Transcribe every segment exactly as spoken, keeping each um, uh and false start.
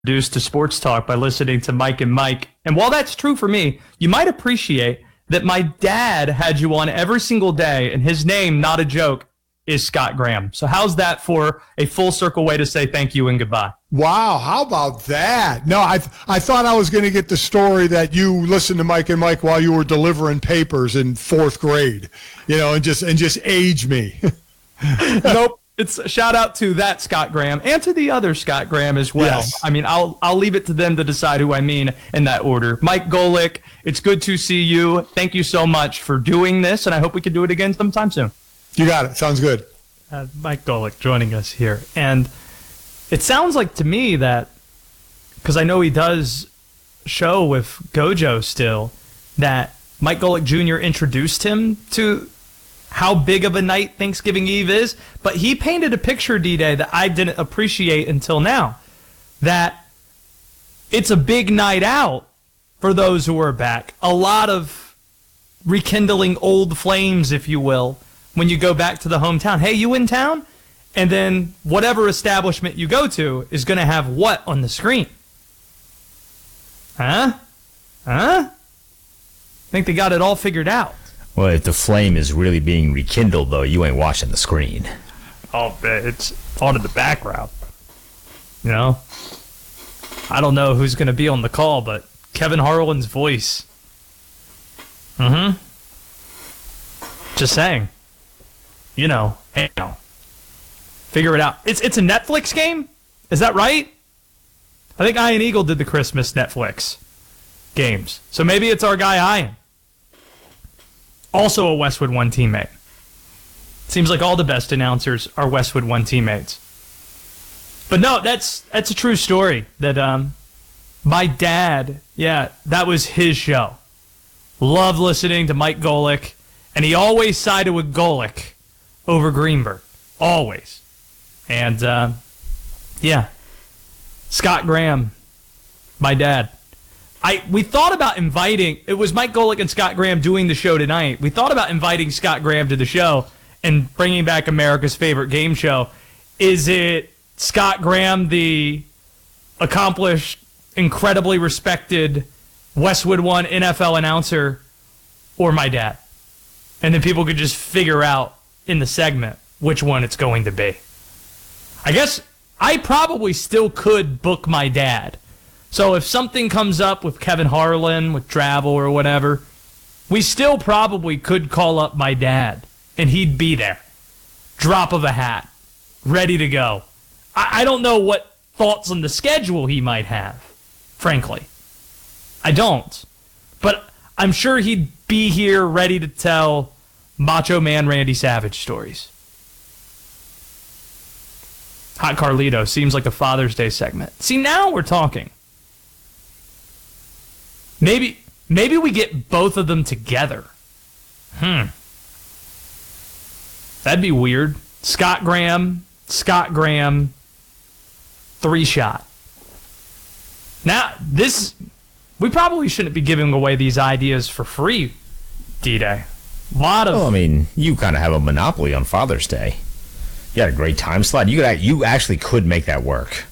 Introduced to sports talk by listening to Mike and Mike. And while that's true for me, you might appreciate that my dad had you on every single day, and his name, not a joke, is Scott Graham. So how's that for a full circle way to say thank you and goodbye? Wow, how about that? No, I I thought I was going to get the story that you listened to Mike and Mike while you were delivering papers in fourth grade, you know, and just and just age me. Nope. It's a shout out to that Scott Graham and to the other Scott Graham as well. Yes. I mean, I'll I'll leave it to them to decide who I mean in that order. Mike Golic, it's good to see you. Thank you so much for doing this, and I hope we can do it again sometime soon. You got it. Sounds good. Uh, Mike Golic joining us here. And it sounds like to me that, because I know he does show with Gojo still, that Mike Golic Junior introduced him to how big of a night Thanksgiving Eve is, but he painted a picture, D-Day, that I didn't appreciate until now, that it's a big night out for those who are back. A lot of rekindling old flames, if you will, when you go back to the hometown. Hey, you in town? And then whatever establishment you go to is going to have what on the screen? Huh? Huh? I think they got it all figured out. Well, if the flame is really being rekindled, though, you ain't watching the screen. Oh, it's on in the background. You know? I don't know who's going to be on the call, but Kevin Harlan's voice. Mm-hmm. Just saying. You know, hey, no. Figure it out. It's it's a Netflix game? Is that right? I think Ian Eagle did the Christmas Netflix games. So maybe it's our guy Ian. Also a Westwood One teammate. Seems like all the best announcers are Westwood One teammates. But no, that's that's a true story. That um, my dad, yeah, that was his show. Love listening to Mike Golic, and he always sided with Golic over Greenberg. Always. And, uh, yeah, Scott Graham, my dad. I we thought about inviting, it was Mike Golic and Scott Graham doing the show tonight. We thought about inviting Scott Graham to the show and bringing back America's favorite game show. Is it Scott Graham, the accomplished, incredibly respected Westwood One N F L announcer, or my dad? And then people could just figure out in the segment which one it's going to be. I guess I probably still could book my dad. So if something comes up with Kevin Harlan, with travel or whatever, we still probably could call up my dad, and he'd be there. Drop of a hat. Ready to go. I, I don't know what thoughts on the schedule he might have, frankly. I don't. But I'm sure he'd be here ready to tell Macho Man Randy Savage stories. Hot Carlito seems like a Father's Day segment. See, now we're talking. Maybe maybe we get both of them together. Hmm. That'd be weird. Scott Graham, Scott Graham, three shot. Now, this, we probably shouldn't be giving away these ideas for free, D-Day. A lot of... Well, I mean, you kind of have a monopoly on Father's Day. You got a great time slot. You could, you actually could make that work.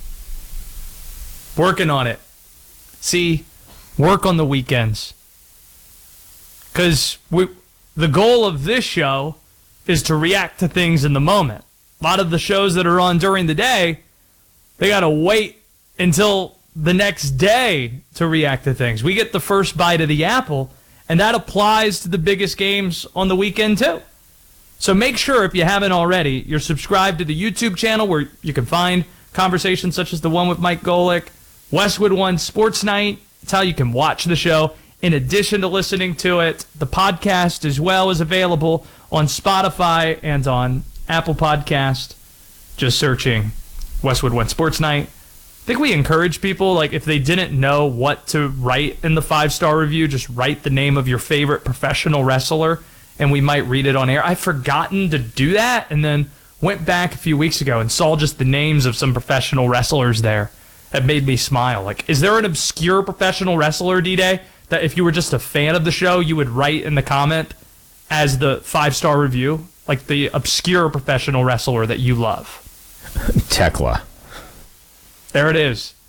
Working on it. See... Work on the weekends. Because we, the goal of this show is to react to things in the moment. A lot of the shows that are on during the day, they got to wait until the next day to react to things. We get the first bite of the apple, and that applies to the biggest games on the weekend too. So make sure, if you haven't already, you're subscribed to the YouTube channel where you can find conversations such as the one with Mike Golic, Westwood One Sports Night. It's how you can watch the show. In addition to listening to it, the podcast as well is available on Spotify and on Apple Podcast. Just searching Westwood One Sports Night. I think we encourage people, like, if they didn't know what to write in the five-star review, just write the name of your favorite professional wrestler, and we might read it on air. I've forgotten to do that, and then went back a few weeks ago and saw just the names of some professional wrestlers there. That made me smile. Like, is there an obscure professional wrestler, D-Day, that if you were just a fan of the show, you would write in the comment as the five-star review? Like the obscure professional wrestler that you love. Tekla. There it is.